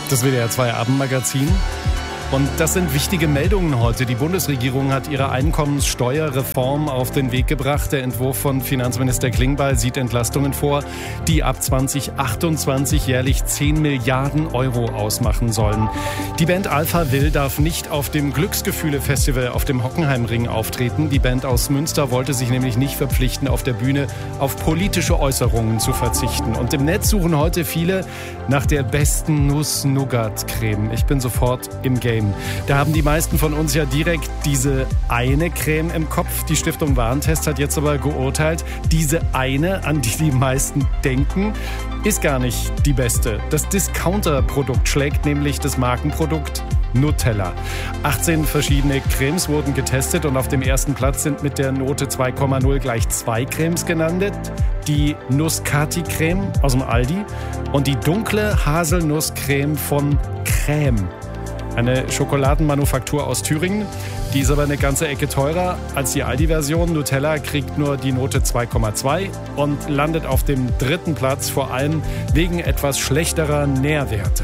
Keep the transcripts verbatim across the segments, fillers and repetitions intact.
Das W D R zwei Abendmagazin. Und das sind wichtige Meldungen heute. Die Bundesregierung hat ihre Einkommenssteuerreform auf den Weg gebracht. Der Entwurf von Finanzminister Klingbeil sieht Entlastungen vor, die ab zwanzig achtundzwanzig jährlich zehn Milliarden Euro ausmachen sollen. Die Band Alpha Will darf nicht auf dem Glücksgefühle-Festival auf dem Hockenheimring auftreten. Die Band aus Münster wollte sich nämlich nicht verpflichten, auf der Bühne auf politische Äußerungen zu verzichten. Und im Netz suchen heute viele nach der besten Nuss-Nougat-Creme. Ich bin sofort im Game. Da haben die meisten von uns ja direkt diese eine Creme im Kopf. Die Stiftung Warentest hat jetzt aber geurteilt, diese eine, an die die meisten denken, ist gar nicht die beste. Das Discounter-Produkt schlägt nämlich das Markenprodukt Nutella. achtzehn verschiedene Cremes wurden getestet und auf dem ersten Platz sind mit der Note zwei Komma null gleich zwei Cremes gelandet. Die Nuss-Kati-Creme aus dem Aldi und die dunkle Haselnusscreme von Crème. Eine Schokoladenmanufaktur aus Thüringen. Die ist aber eine ganze Ecke teurer als die Aldi-Version. Nutella kriegt nur die Note zwei Komma zwei und landet auf dem dritten Platz, vor allem wegen etwas schlechterer Nährwerte.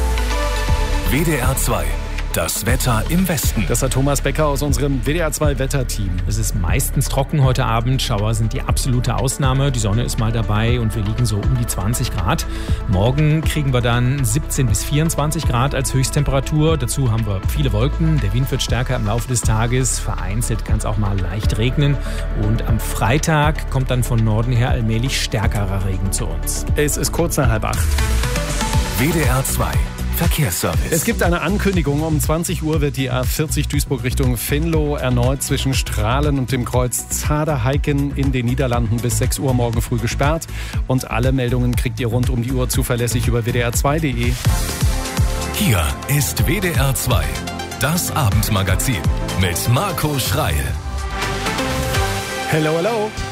W D R zwei. Das Wetter im Westen. Das hat Thomas Becker aus unserem W D R zwei Wetterteam. Es ist meistens trocken heute Abend. Schauer sind die absolute Ausnahme. Die Sonne ist mal dabei und wir liegen so um die zwanzig Grad. Morgen kriegen wir dann siebzehn bis vierundzwanzig Grad als Höchsttemperatur. Dazu haben wir viele Wolken. Der Wind wird stärker im Laufe des Tages. Vereinzelt kann es auch mal leicht regnen. Und am Freitag kommt dann von Norden her allmählich stärkerer Regen zu uns. Es ist kurz nach halb acht. W D R zwei. Verkehrsservice. Es gibt eine Ankündigung. Um zwanzig Uhr wird die A vierzig Duisburg Richtung Venlo erneut zwischen Strahlen und dem Kreuz Zaderheiken in den Niederlanden bis sechs Uhr morgen früh gesperrt. Und alle Meldungen kriegt ihr rund um die Uhr zuverlässig über W D R zwei Punkt de. Hier ist W D R zwei, das Abendmagazin mit Marco Schreil. Hello, hello.